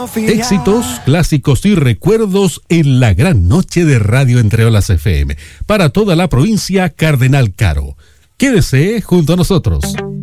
Éxitos, clásicos y recuerdos en la gran noche de Radio Entre Olas FM. Para toda la provincia, Cardenal Caro. Quédese junto a nosotros.